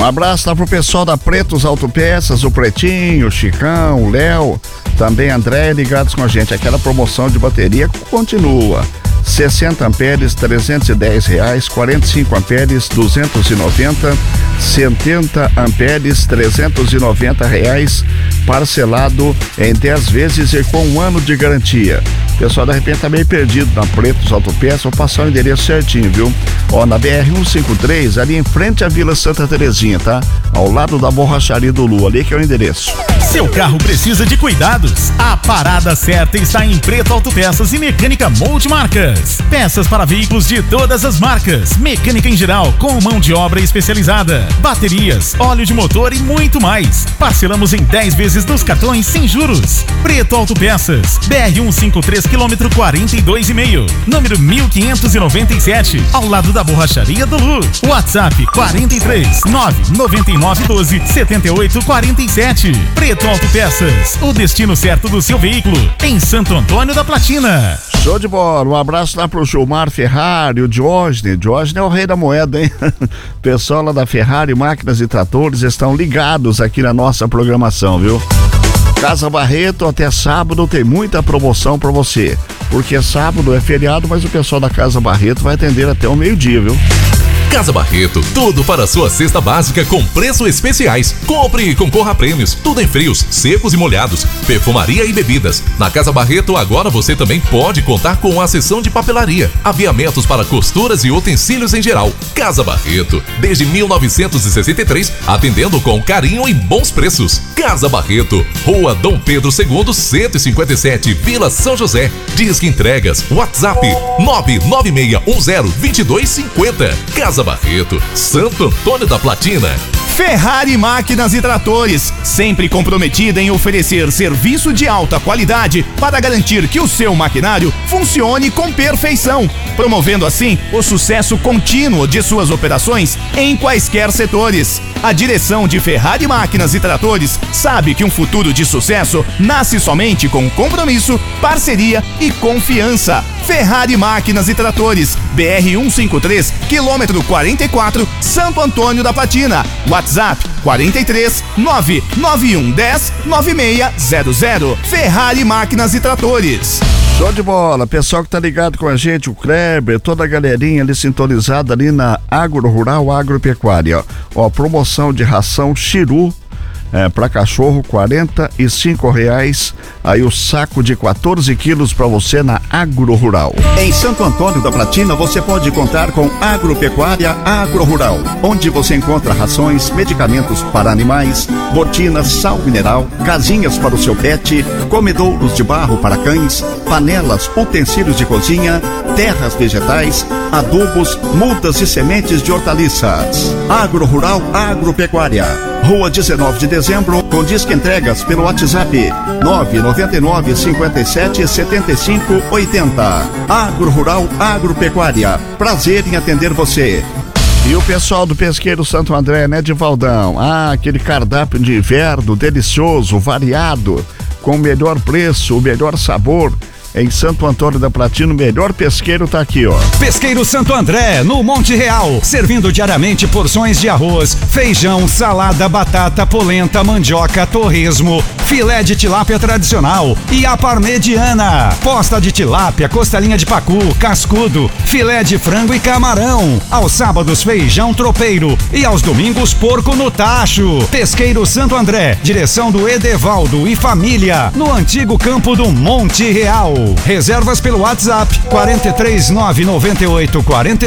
abraço lá pro pessoal da Pretos Autopeças, o Pretinho, o Chicão, o Léo, também André, ligados com a gente. Aquela promoção de bateria continua. 60 amperes, R$310, 45 amperes, R$290, 70 amperes, R$390, parcelado em 10 vezes e com 1 ano de garantia. O pessoal, de repente, tá meio perdido na Pretos Autopeças. Vou passar o endereço certinho, viu? Ó, na BR-153, ali em frente à Vila Santa Terezinha, tá? Ao lado da borracharia do Lu, ali que é o endereço. Seu carro precisa de cuidados? A parada certa está em Preto Autopeças e Mecânica Multimarcas. Peças para veículos de todas as marcas, mecânica em geral, com mão de obra especializada, baterias, óleo de motor e muito mais. Parcelamos em 10 vezes nos cartões sem juros. Preto Autopeças, BR-153, quilômetro 42,5, número 1597, ao lado da borracharia do Lu. WhatsApp 43 999 12 78 47. Preto Autopeças, o destino certo do seu veículo, em Santo Antônio da Platina. Show de bola, um abraço lá pro Gilmar Ferrari, o Diógenes é o rei da moeda, hein? Pessoal lá da Ferrari Máquinas e Tratores estão ligados aqui na nossa programação, viu? Casa Barreto, até sábado tem muita promoção pra você, porque sábado é feriado, mas o pessoal da Casa Barreto vai atender até o meio-dia, viu? Casa Barreto, tudo para a sua cesta básica com preços especiais. Compre e concorra a prêmios, tudo em frios, secos e molhados, perfumaria e bebidas. Na Casa Barreto agora você também pode contar com a seção de papelaria, aviamentos para costuras e utensílios em geral. Casa Barreto, desde 1963, atendendo com carinho e bons preços. Casa Barreto, Rua Dom Pedro II, 157, Vila São José. Disque entregas, WhatsApp 996102250. Casa Barreto, Santo Antônio da Platina. Ferrari Máquinas e Tratores, sempre comprometida em oferecer serviço de alta qualidade para garantir que o seu maquinário funcione com perfeição, promovendo assim o sucesso contínuo de suas operações em quaisquer setores. A direção de Ferrari Máquinas e Tratores sabe que um futuro de sucesso nasce somente com compromisso, parceria e confiança. Ferrari Máquinas e Tratores, BR-153, quilômetro 44, Santo Antônio da Platina. WhatsApp 43 99110 9600. Ferrari Máquinas e Tratores. Show de bola, pessoal que tá ligado com a gente, o Kleber, toda a galerinha ali sintonizada ali na Agro Rural Agropecuária. Ó, promoção de ração Chiru. Para cachorro, R$45. Aí o saco de 14 quilos para você na Agro Rural. Em Santo Antônio da Platina você pode contar com Agropecuária Agro Rural, onde você encontra rações, medicamentos para animais, botinas, sal mineral, casinhas para o seu pet, comedouros de barro para cães, panelas, utensílios de cozinha, terras vegetais, adubos, mudas e sementes de hortaliças. Agro Rural Agropecuária. Rua 19 de dezembro, com disque entregas pelo WhatsApp 999 57 75 80. Agro Rural Agropecuária. Prazer em atender você. E o pessoal do Pesqueiro Santo André, né, Divaldão? Aquele cardápio de inverno delicioso, variado, com o melhor preço, o melhor sabor. Em Santo Antônio da Platina, o melhor pesqueiro tá aqui, ó. Pesqueiro Santo André, no Monte Real, servindo diariamente porções de arroz, feijão, salada, batata, polenta, mandioca, torresmo, filé de tilápia tradicional e a parmegiana, posta de tilápia, costelinha de pacu, cascudo, filé de frango e camarão. Aos sábados, feijão tropeiro e aos domingos, porco no tacho. Pesqueiro Santo André, direção do Edevaldo e família, no antigo campo do Monte Real. Reservas pelo WhatsApp 43998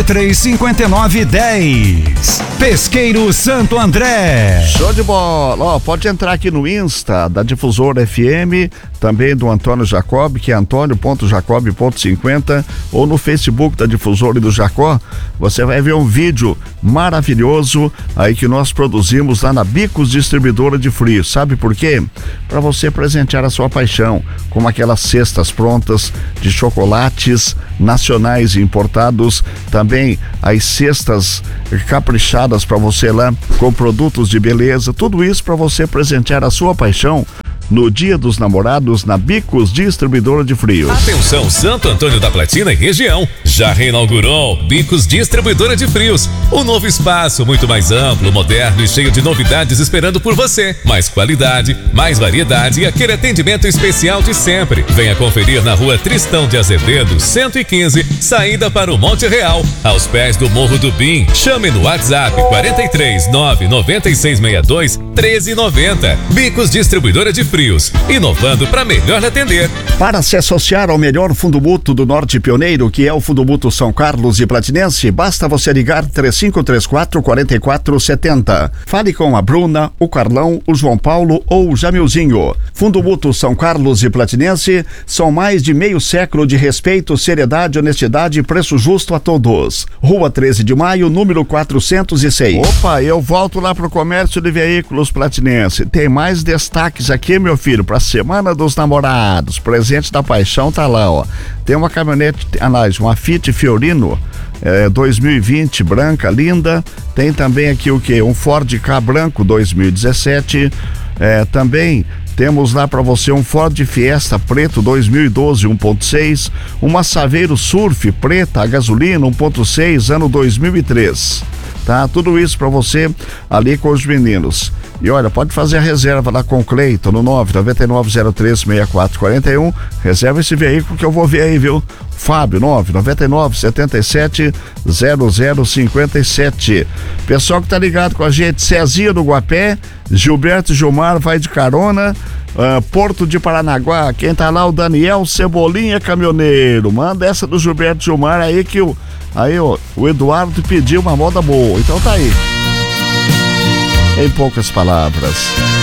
435910. Pesqueiro Santo André. Show de bola. Ó, pode entrar aqui no Insta da Difusora FM, também do Antônio Jacob, que é antônio.jacob.50, ou no Facebook da Difusora e do Jacó. Você vai ver um vídeo maravilhoso aí que nós produzimos lá na Bicos Distribuidora de Frio. Sabe por quê? Para você presentear a sua paixão, como aquelas cestas prontas de chocolates nacionais e importados, também as cestas caprichadas para você lá com produtos de beleza, tudo isso para você presentear a sua paixão no Dia dos Namorados na Bicos Distribuidora de Frios. Atenção, Santo Antônio da Platina e região. Já reinaugurou Bicos Distribuidora de Frios. Um novo espaço muito mais amplo, moderno e cheio de novidades esperando por você. Mais qualidade, mais variedade e aquele atendimento especial de sempre. Venha conferir na Rua Tristão de Azevedo, 115, saída para o Monte Real, aos pés do Morro do Bim. Chame no WhatsApp 43 99662 1390. Bicos Distribuidora de Frios, inovando para melhor atender. Para se associar ao melhor fundo mútuo do Norte Pioneiro, que é o Fundo Mútuo São Carlos e Platinense, basta você ligar 3534-4470. Fale com a Bruna, o Carlão, o João Paulo ou o Jamilzinho. Fundo Mútuo São Carlos e Platinense são mais de meio século de respeito, seriedade, honestidade e preço justo a todos. Rua 13 de Maio, número 406. Opa, eu volto lá pro comércio de veículos Platinense. Tem mais destaques aqui, meu filho, pra Semana dos Namorados. Presente da paixão tá lá, ó. Tem uma caminhonete, uma Fiat Fiorino 2020, branca, linda. Tem também aqui o que? Um Ford Ka branco 2017. Também temos lá para você um Ford Fiesta preto 2012 1.6, uma Saveiro Surf preta a gasolina 1.6 ano 2003. Tá? Tudo isso para você ali com os meninos. E olha, pode fazer a reserva lá com o Cleiton no 999036441. Reserva esse veículo que eu vou ver aí, viu? Fábio, 999-77-0057. Pessoal que tá ligado com a gente, Cezinha do Guapé, Gilberto Gilmar vai de carona, Porto de Paranaguá, quem tá lá, o Daniel Cebolinha Caminhoneiro. Manda essa do Gilberto Gilmar aí que o Eduardo pediu uma moda boa, então tá aí. Em poucas palavras.